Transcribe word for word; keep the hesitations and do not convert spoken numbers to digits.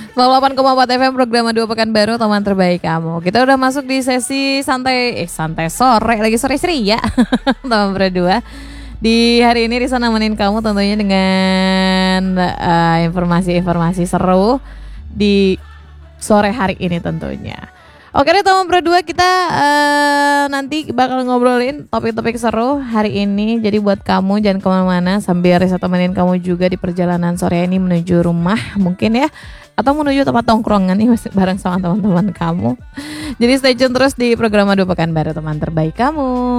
nol delapan koma empat F M program dua Pekanbaru, teman terbaik kamu. Kita udah masuk di sesi santai eh santai sore, lagi sore ceria. Teman berdua. Di hari ini Risa nemenin kamu tentunya dengan uh, informasi-informasi seru di sore hari ini tentunya. Oke deh teman berdua, kita uh, nanti bakal ngobrolin topik-topik seru hari ini. Jadi buat kamu jangan kemana-mana, sambil Risa temenin kamu juga di perjalanan sore ini menuju rumah mungkin ya, atau menuju tempat tongkrongan nih bareng sama teman-teman kamu. Jadi stay tune terus di program dua Pekanbaru, teman terbaik kamu.